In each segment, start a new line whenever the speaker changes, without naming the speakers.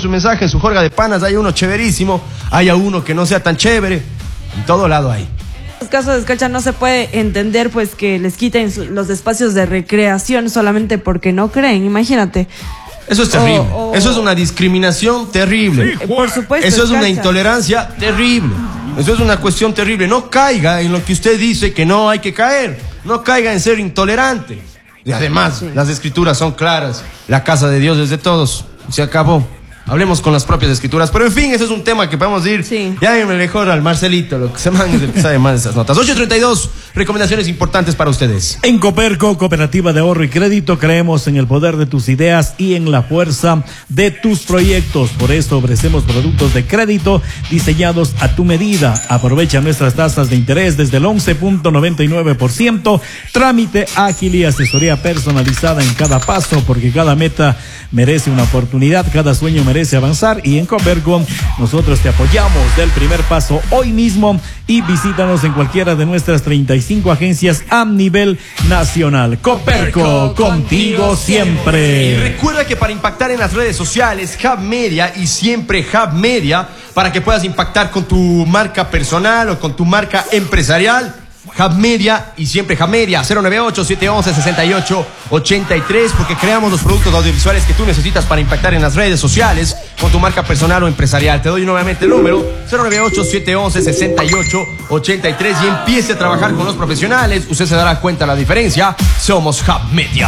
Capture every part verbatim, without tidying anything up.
su mensaje, en su jorga de panas, hay uno chéverísimo, haya uno que no sea tan chévere, en todo lado hay.
En los casos de Escarcha no se puede entender pues que les quiten los espacios de recreación solamente porque no creen, imagínate.
Eso es terrible, oh, oh. Eso es una discriminación terrible.
Sí, por supuesto.
Eso es
Escarcha.
Una intolerancia terrible. Eso es una cuestión terrible. No caiga en lo que usted dice que no hay que caer. No caiga en ser intolerante. Y además, sí. Las escrituras son claras. La casa de Dios es de todos. Se acabó. Hablemos con las propias escrituras. Pero en fin, ese es un tema que podemos ir. Sí. Ya me mejor al Marcelito, lo que se mande, el que sabe más de esas notas. ocho treinta y dos, recomendaciones importantes para ustedes.
En Coperco, Cooperativa de Ahorro y Crédito, creemos en el poder de tus ideas y en la fuerza de tus proyectos. Por eso ofrecemos productos de crédito diseñados a tu medida. Aprovecha nuestras tasas de interés desde el once punto noventa y nueve por ciento. Trámite ágil y asesoría personalizada en cada paso, porque cada meta merece una oportunidad, cada sueño merece merece avanzar, y en Coperco nosotros te apoyamos del primer paso hoy mismo, y visítanos en cualquiera de nuestras treinta y cinco agencias a nivel nacional. Coperco, contigo siempre.
Y recuerda que para impactar en las redes sociales, Hub Media y siempre Hub Media, para que puedas impactar con tu marca personal o con tu marca empresarial, Hub Media y siempre Hub Media, cero nueve ocho, siete uno uno, seis ocho ocho tres, porque creamos los productos audiovisuales que tú necesitas para impactar en las redes sociales con tu marca personal o empresarial. Te doy nuevamente el número, cero nueve ocho, siete uno uno, seis ocho ocho tres, y empiece a trabajar con los profesionales. Usted se dará cuenta de la diferencia. Somos Hub Media.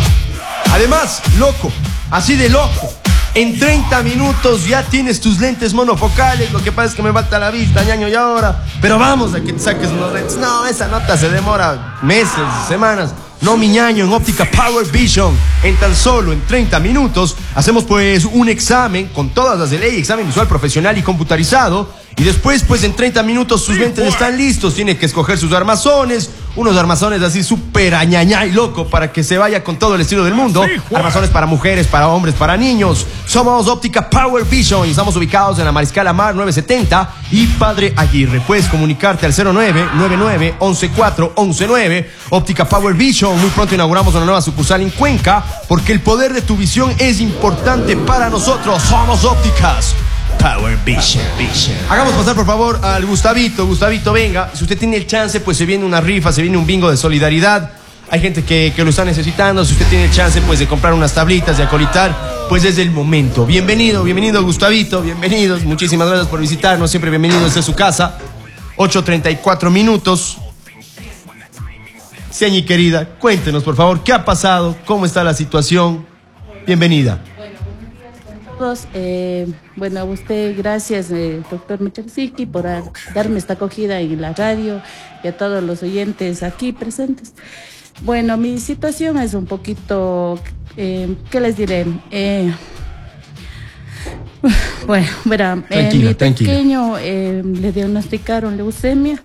Además, loco, así de loco, en treinta minutos ya tienes tus lentes monofocales. Lo que pasa es que me falta la vista, ñaño, y ahora. Pero vamos a que te saques unos lentes. No, esa nota se demora meses, semanas. No, mi ñaño, en óptica Power Vision, en tan solo en treinta minutos, hacemos pues un examen con todas las de ley, examen visual profesional y computarizado. Y después, pues en treinta minutos sus lentes están listos. Tiene que escoger sus armazones, unos armazones así súper añañá y loco para que se vaya con todo el estilo del mundo. Armazones para mujeres, para hombres, para niños. Somos óptica Power Vision y estamos ubicados en la Mariscal Amar novecientos setenta y Padre Aguirre. Puedes comunicarte al cero nueve nueve nueve, once cuatro, once nueve. Óptica Power Vision. Muy pronto inauguramos una nueva sucursal en Cuenca, porque el poder de tu visión es importante para nosotros. Somos ópticas Power Vision. Vision. Hagamos pasar por favor al Gustavito. Gustavito, venga. Si usted tiene el chance, pues se viene una rifa, se viene un bingo de solidaridad. Hay gente que, que lo está necesitando. Si usted tiene el chance, pues de comprar unas tablitas, de acolitar, pues es el momento. Bienvenido, bienvenido Gustavito, bienvenidos. Muchísimas gracias por visitarnos. Siempre bienvenido desde su casa. ocho treinta y cuatro minutos. Señi querida, cuéntenos por favor, ¿qué ha pasado? ¿Cómo está la situación? Bienvenida.
Eh, bueno, a usted gracias, eh, doctor Michalsiki, por a, darme esta acogida en la radio, y a todos los oyentes aquí presentes. Bueno, mi situación es un poquito, eh, ¿qué les diré? Eh, bueno, verá, eh, mi tranquila. pequeño eh, le diagnosticaron leucemia,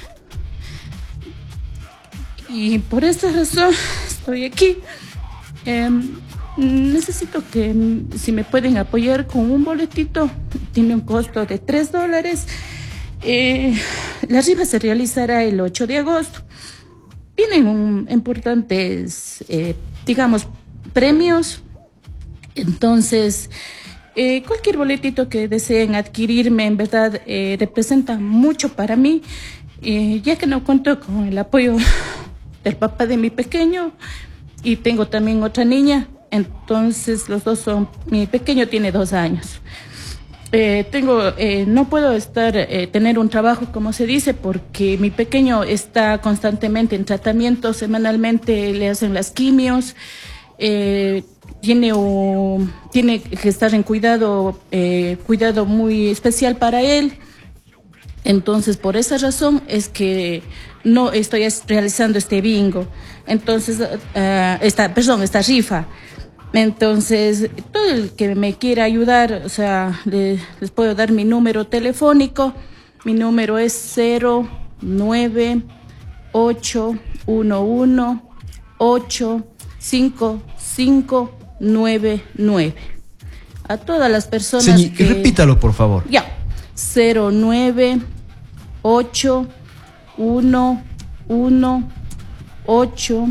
y por esa razón estoy aquí. Eh, Necesito que si me pueden apoyar con un boletito. Tiene un costo de tres dólares. Eh, la rifa se realizará el ocho de agosto. Tienen un, importantes, eh, digamos, premios. Entonces, eh, cualquier boletito que deseen adquirirme, en verdad, eh, representa mucho para mí, eh, ya que no cuento con el apoyo del papá de mi pequeño, y tengo también otra niña. Entonces los dos son, mi pequeño tiene dos años. Eh, tengo, eh, no puedo estar, eh, tener un trabajo como se dice, porque mi pequeño está constantemente en tratamiento. Semanalmente le hacen las quimios, eh, tiene, un, tiene que estar en cuidado, eh, cuidado muy especial para él. Entonces, por esa razón es que no estoy realizando este bingo. Entonces, uh, esta, perdón, esta rifa. Entonces, todo el que me quiera ayudar, o sea, le, les puedo dar mi número telefónico. Mi número es cero nueve ocho uno uno ocho cinco cinco nueve nueve. A todas las personas.
Señi,
que...
repítalo, por favor.
Ya. cero nueve ocho uno uno ocho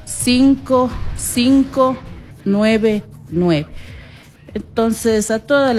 cinco cinco nueve nueve. Entonces, a todas las